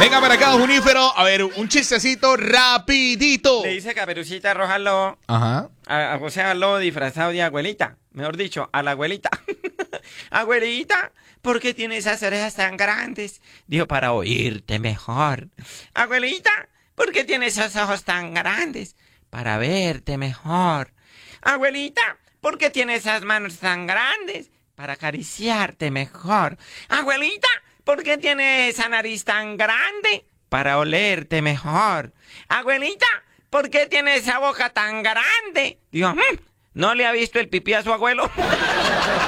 Venga para acá, Junífero. A ver, un chistecito rapidito. Le dice Caperucita Roja al lobo, Ajá. o sea, al lobo disfrazado de abuelita. Mejor dicho, a la abuelita. Abuelita, ¿por qué tiene esas orejas tan grandes? Dijo, para oírte mejor. Abuelita, ¿por qué tiene esos ojos tan grandes? Para verte mejor. Abuelita, ¿por qué tiene esas manos tan grandes? Para acariciarte mejor. Abuelita, ¿por qué tiene esa nariz tan grande? Para olerte mejor. Abuelita, ¿por qué tiene esa boca tan grande? Dijo, ¿no le ha visto el pipí a su abuelo?